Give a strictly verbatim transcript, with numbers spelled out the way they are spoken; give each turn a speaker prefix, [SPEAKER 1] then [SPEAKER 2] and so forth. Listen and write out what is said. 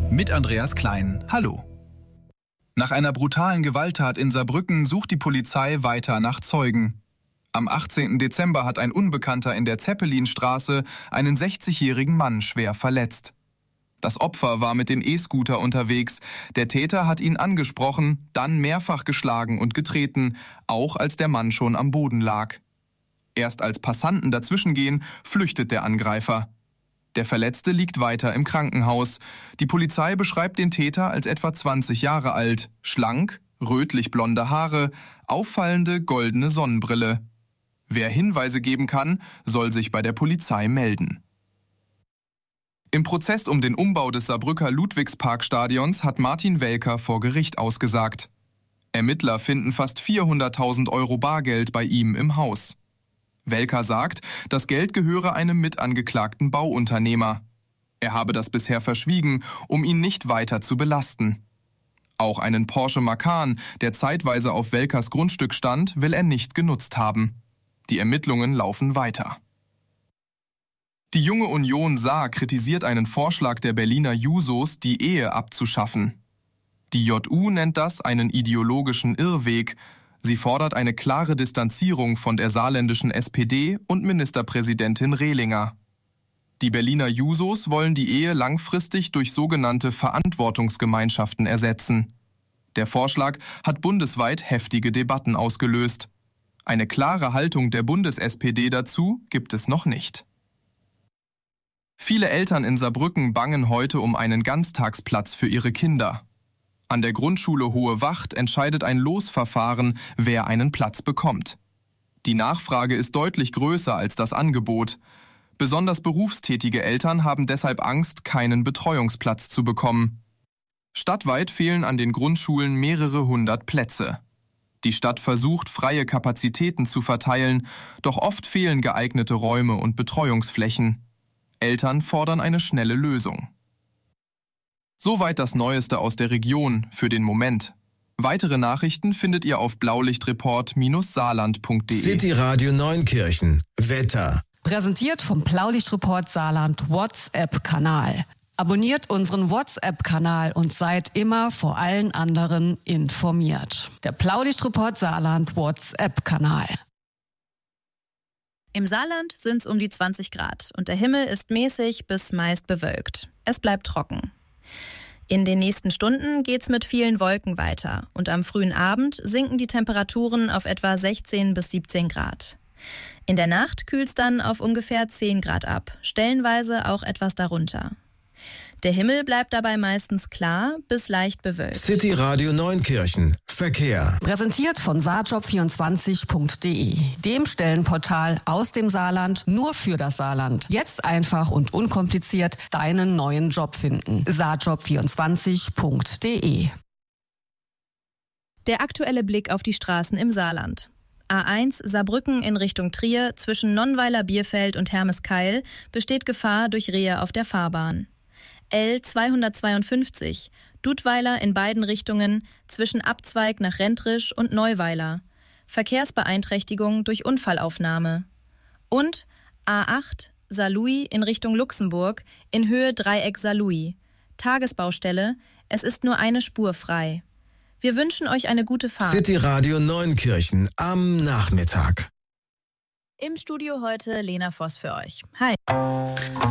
[SPEAKER 1] Mit Andreas Klein. Hallo. Nach einer brutalen Gewalttat in Saarbrücken sucht die Polizei weiter nach Zeugen. Am achtzehnten Dezember hat ein Unbekannter in der Zeppelinstraße einen sechzigjährigen Mann schwer verletzt. Das Opfer war mit dem E-Scooter unterwegs. Der Täter hat ihn angesprochen, dann mehrfach geschlagen und getreten, auch als der Mann schon am Boden lag. Erst als Passanten dazwischengehen, flüchtet der Angreifer. Der Verletzte liegt weiter im Krankenhaus. Die Polizei beschreibt den Täter als etwa zwanzig Jahre alt, schlank, rötlich-blonde Haare, auffallende goldene Sonnenbrille. Wer Hinweise geben kann, soll sich bei der Polizei melden. Im Prozess um den Umbau des Saarbrücker Ludwigsparkstadions hat Martin Welker vor Gericht ausgesagt. Ermittler finden fast vierhunderttausend Euro Bargeld bei ihm im Haus. Welker sagt, das Geld gehöre einem mitangeklagten Bauunternehmer. Er habe das bisher verschwiegen, um ihn nicht weiter zu belasten. Auch einen Porsche Macan, der zeitweise auf Welkers Grundstück stand, will er nicht genutzt haben. Die Ermittlungen laufen weiter. Die Junge Union Saar kritisiert einen Vorschlag der Berliner Jusos, die Ehe abzuschaffen. Die J U nennt das einen ideologischen Irrweg. Sie fordert eine klare Distanzierung von der saarländischen S P D und Ministerpräsidentin Rehlinger. Die Berliner Jusos wollen die Ehe langfristig durch sogenannte Verantwortungsgemeinschaften ersetzen. Der Vorschlag hat bundesweit heftige Debatten ausgelöst. Eine klare Haltung der Bundes-S P D dazu gibt es noch nicht. Viele Eltern in Saarbrücken bangen heute um einen Ganztagsplatz für ihre Kinder. An der Grundschule Hohe Wacht entscheidet ein Losverfahren, wer einen Platz bekommt. Die Nachfrage ist deutlich größer als das Angebot. Besonders berufstätige Eltern haben deshalb Angst, keinen Betreuungsplatz zu bekommen. Stadtweit fehlen an den Grundschulen mehrere hundert Plätze. Die Stadt versucht, freie Kapazitäten zu verteilen, doch oft fehlen geeignete Räume und Betreuungsflächen. Eltern fordern eine schnelle Lösung. Soweit das Neueste aus der Region für den Moment. Weitere Nachrichten findet ihr auf blaulichtreport Bindestrich saarland punkt de.
[SPEAKER 2] City Radio Neunkirchen. Wetter.
[SPEAKER 3] Präsentiert vom Blaulichtreport Saarland WhatsApp-Kanal. Abonniert unseren WhatsApp-Kanal und seid immer vor allen anderen informiert. Der Blaulichtreport Saarland WhatsApp-Kanal.
[SPEAKER 4] Im Saarland sind es um die zwanzig Grad und der Himmel ist mäßig bis meist bewölkt. Es bleibt trocken. In den nächsten Stunden geht's mit vielen Wolken weiter und am frühen Abend sinken die Temperaturen auf etwa sechzehn bis siebzehn Grad. In der Nacht kühlt's dann auf ungefähr zehn Grad ab, stellenweise auch etwas darunter. Der Himmel bleibt dabei meistens klar bis leicht bewölkt.
[SPEAKER 2] City Radio Neunkirchen. Verkehr.
[SPEAKER 3] Präsentiert von saarjob vierundzwanzig punkt de, dem Stellenportal aus dem Saarland nur für das Saarland. Jetzt einfach und unkompliziert deinen neuen Job finden. saarjob vierundzwanzig punkt de.
[SPEAKER 4] Der aktuelle Blick auf die Straßen im Saarland. A eins Saarbrücken in Richtung Trier zwischen Nonnweiler-Bierfeld und Hermeskeil besteht Gefahr durch Rehe auf der Fahrbahn. L zweihundertzweiundfünfzig, Dudweiler in beiden Richtungen zwischen Abzweig nach Rentrisch und Neuweiler. Verkehrsbeeinträchtigung durch Unfallaufnahme. Und A acht, Saarlouis in Richtung Luxemburg in Höhe Dreieck Saarlouis. Tagesbaustelle, es ist nur eine Spur frei. Wir wünschen euch eine gute Fahrt.
[SPEAKER 2] City Radio Neunkirchen am Nachmittag.
[SPEAKER 4] Im Studio heute Lena Voss für euch. Hi.